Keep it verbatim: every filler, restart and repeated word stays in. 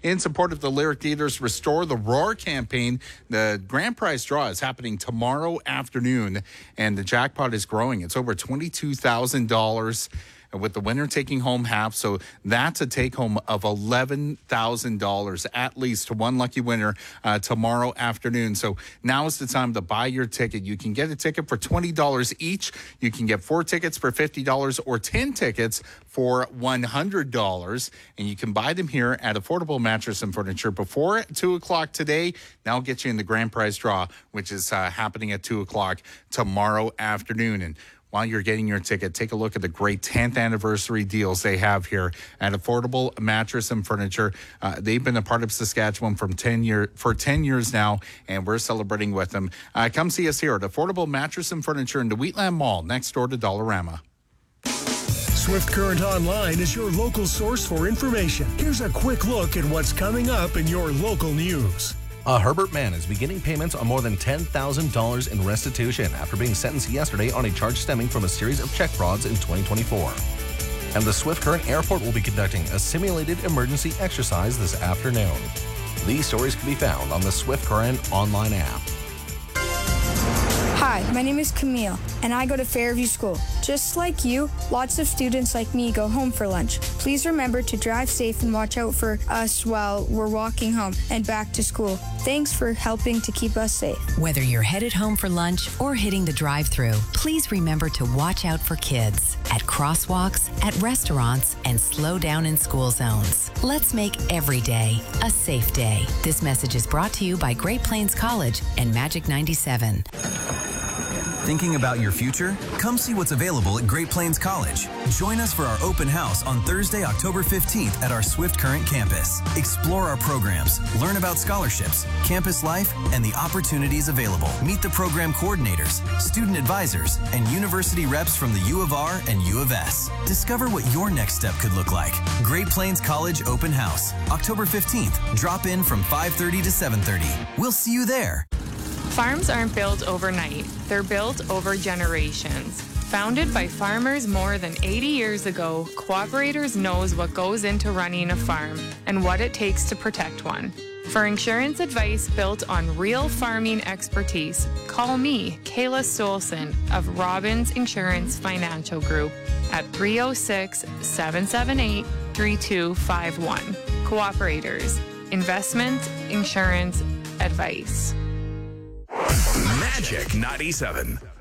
in support of the Lyric Theatre's Restore the Roar campaign. The grand prize draw is happening tomorrow afternoon, and the jackpot is growing. It's over twenty-two thousand dollars. With the winner taking home half. So that's a take home of eleven thousand dollars, at least to one lucky winner uh, tomorrow afternoon. So now is the time to buy your ticket. You can get a ticket for twenty dollars each. You can get four tickets for fifty dollars or ten tickets for one hundred dollars. And you can buy them here at Affordable Mattress and Furniture before two o'clock today. That'll get you in the grand prize draw, which is uh, happening at two o'clock tomorrow afternoon. And while you're getting your ticket, take a look at the great tenth anniversary deals they have here at Affordable Mattress and Furniture. Uh, they've been a part of Saskatchewan from ten year, for ten years now, and we're celebrating with them. Uh, come see us here at Affordable Mattress and Furniture in the Wheatland Mall, next door to Dollarama. Swift Current Online is your local source for information. Here's a quick look at what's coming up in your local news. A Herbert man is beginning payments on more than ten thousand dollars in restitution after being sentenced yesterday on a charge stemming from a series of check frauds in twenty twenty-four. And the Swift Current Airport will be conducting a simulated emergency exercise this afternoon. These stories can be found on the Swift Current online app. Hi, my name is Camille, and I go to Fairview School. Just like you, lots of students like me go home for lunch. Please remember to drive safe and watch out for us while we're walking home and back to school. Thanks for helping to keep us safe. Whether you're headed home for lunch or hitting the drive-thru, please remember to watch out for kids at crosswalks, at restaurants, and slow down in school zones. Let's make every day a safe day. This message is brought to you by Great Plains College and Magic ninety-seven. Thinking about your future? Come see what's available at Great Plains College. Join us for our open house on Thursday, October fifteenth at our Swift Current campus. Explore our programs, learn about scholarships, campus life, and the opportunities available. Meet the program coordinators, student advisors, and university reps from the U of R and U of S. Discover what your next step could look like. Great Plains College Open House, October fifteenth. Drop in from five thirty to seven thirty. We'll see you there. Farms aren't built overnight. They're built over generations. Founded by farmers more than eighty years ago, Cooperators knows what goes into running a farm and what it takes to protect one. For insurance advice built on real farming expertise, call me, Kayla Stolson of Robbins Insurance Financial Group at three oh six, seven seven eight, three two five one. Cooperators, investment, insurance, advice. Magic ninety-seven.